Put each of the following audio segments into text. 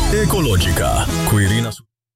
Ecologica cu Irina.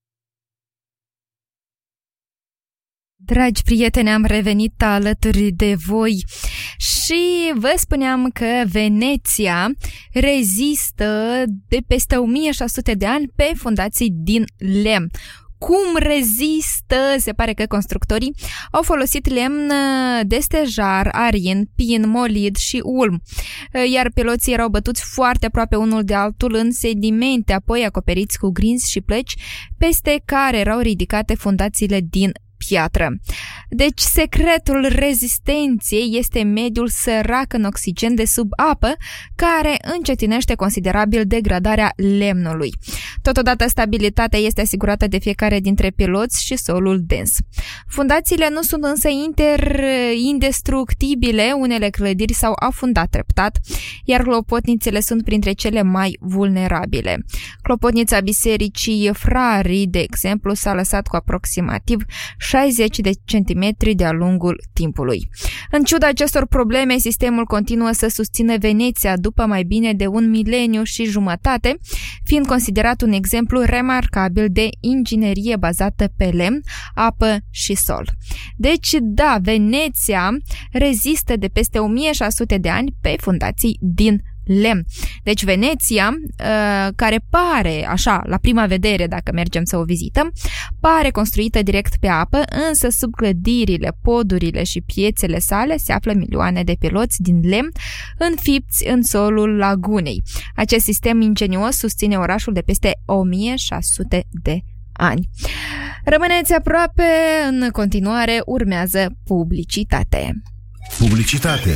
Dragi prieteni, am revenit alături de voi și vă spuneam că Veneția rezistă de peste 1600 de ani pe fundații din lemn. Cum rezistă? Se pare că constructorii au folosit lemn de stejar, arin, pin, molid și ulm, iar piloții erau bătuți foarte aproape unul de altul în sedimente, apoi acoperiți cu grinzi și plăci, peste care erau ridicate fundațiile din piatră. Deci, secretul rezistenței este mediul sărac în oxigen de sub apă, care încetinește considerabil degradarea lemnului. Totodată, stabilitatea este asigurată de fiecare dintre piloți și solul dens. Fundațiile nu sunt însă indestructibile, unele clădiri s-au afundat treptat, iar clopotnițele sunt printre cele mai vulnerabile. Clopotnița bisericii Frari, de exemplu, s-a lăsat cu aproximativ 60 de centimetri de-a lungul timpului. În ciuda acestor probleme, sistemul continuă să susțină Veneția după mai bine de 1 mileniu și jumătate, fiind considerat un exemplu remarcabil de inginerie bazată pe lemn, apă și sol. Deci, da, Veneția rezistă de peste 1600 de ani pe fundații din lemn. Deci Veneția, care pare, așa, la prima vedere, dacă mergem să o vizităm, pare construită direct pe apă, însă sub clădirile, podurile și piețele sale se află milioane de piloți din lemn înfipți în solul lagunei. Acest sistem ingenios susține orașul de peste 1600 de ani. Rămâneți aproape, în continuare urmează publicitate. Publicitate.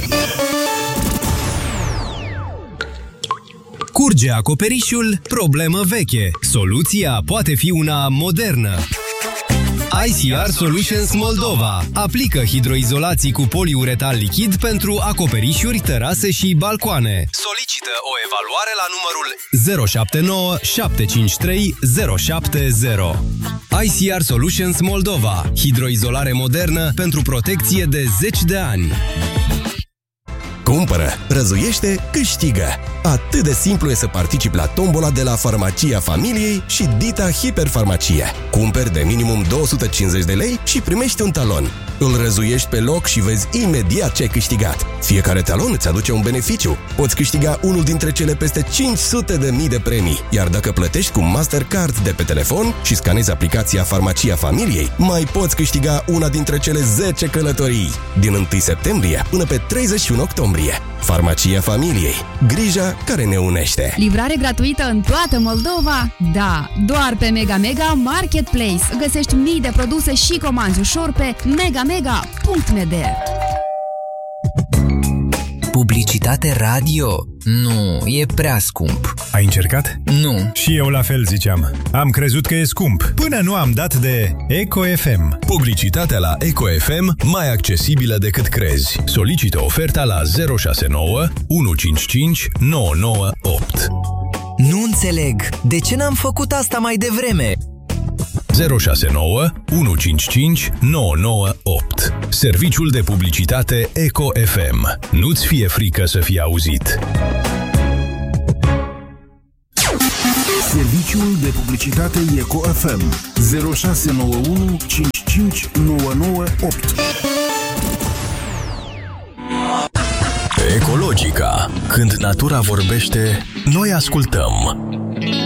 Curge acoperișul, problemă veche. Soluția poate fi una modernă. ICR Solutions Moldova aplică hidroizolații cu poliuretan lichid pentru acoperișuri, terase și balcoane. Solicită o evaluare la numărul 079 753 070. ICR Solutions Moldova. Hidroizolare modernă pentru protecție de 10 de ani. Cumpără, răzuiește, câștigă! Atât de simplu e să participi la tombola de la Farmacia Familiei și Dita Hiperfarmacie. Cumperi de minimum 250 de lei și primești un talon. Îl răzuiești pe loc și vezi imediat ce ai câștigat. Fiecare talon îți aduce un beneficiu. Poți câștiga unul dintre cele peste 500.000 de premii. Iar dacă plătești cu Mastercard de pe telefon și scanezi aplicația Farmacia Familiei, mai poți câștiga una dintre cele 10 călătorii. Din 1 septembrie până pe 31 octombrie. Farmacia Familiei. Grija care ne unește. Livrare gratuită în toată Moldova? Da, doar pe Mega Mega Marketplace. Găsești mii de produse și comanzi ușor pe megamega.md. Publicitate radio? Nu, e prea scump. Ai încercat? Nu. Și eu la fel ziceam. Am crezut că e scump, până nu am dat de Eco FM. Publicitatea la Eco FM mai accesibilă decât crezi. Solicită oferta la 069 155 998. Nu înțeleg. De ce n-am făcut asta mai devreme? 069 155 998. Serviciul de publicitate Eco FM. Nu-ți fie frică să fii auzit. Serviciul de publicitate Eco FM 0691 55 998. Ecologica. Când natura vorbește, noi ascultăm.